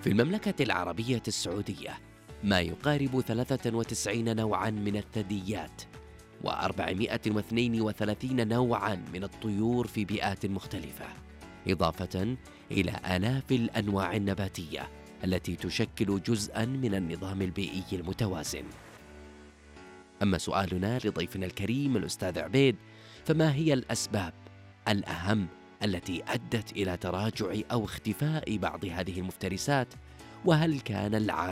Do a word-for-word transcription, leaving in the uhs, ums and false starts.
في المملكة العربية السعودية ما يقارب ثلاثة وتسعين نوعاً من الثدييات وأربعمائة واثنين وثلاثين نوعاً من الطيور في بيئات مختلفة، إضافة إلى آلاف الأنواع النباتية التي تشكل جزءاً من النظام البيئي المتوازن. أما سؤالنا لضيفنا الكريم الأستاذ عبيد، فما هي الأسباب الأهم التي أدت إلى تراجع أو اختفاء بعض هذه المفترسات؟ وهل كان العامل